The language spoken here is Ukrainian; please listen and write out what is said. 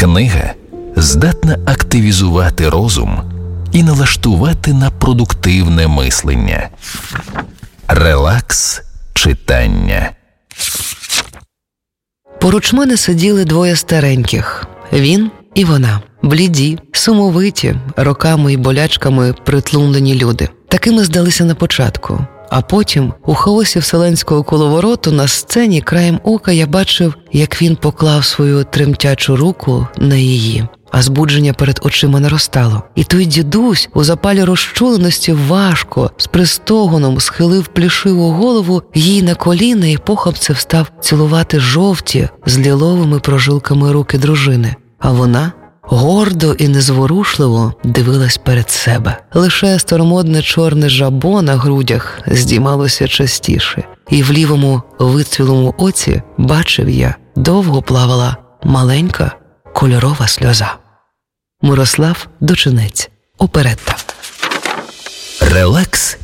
Книга здатна активізувати розум і налаштувати на продуктивне мислення. Релакс читання. Поруч мене сиділи двоє стареньких. Він і вона. Бліді, сумовиті, роками і болячками притлумлені люди. Такими здалися на початку. А потім, у хаосі вселенського коловороту, на сцені краєм ока я бачив, як він поклав свою тремтячу руку на її. А збудження перед очима наростало. І той дідусь у запалі розчуленості важко, з пристогоном схилив плішиву голову їй на коліна і похапцем став цілувати жовті з ліловими прожилками руки дружини. А вона гордо і незворушливо дивилась перед себе. Лише старомодне чорне жабо на грудях здіймалося частіше. І в лівому вицвілому оці, бачив я, довго плавала маленька кольорова сльоза. Мирослав Дочинець. Оперетта. Релакс